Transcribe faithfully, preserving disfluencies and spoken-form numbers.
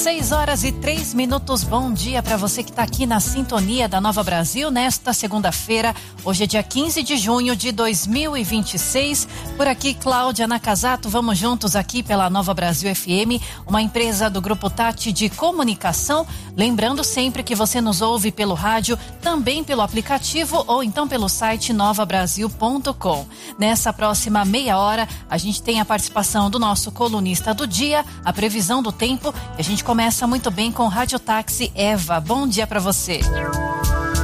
seis horas e três minutos. Bom dia para você que está aqui na sintonia da Nova Brasil nesta segunda-feira. Hoje é dia quinze de junho de dois mil e vinte e seis. Por aqui, Cláudia Nakazato. Vamos juntos aqui pela Nova Brasil F M, uma empresa do Grupo Tati de Comunicação. Lembrando sempre que você nos ouve pelo rádio, também pelo aplicativo ou então pelo site nova brasil ponto com. Nessa próxima meia hora, a gente tem a participação do nosso colunista do dia, a previsão do tempo. A gente começa muito bem com o Rádio Táxi Eva. Bom dia para você.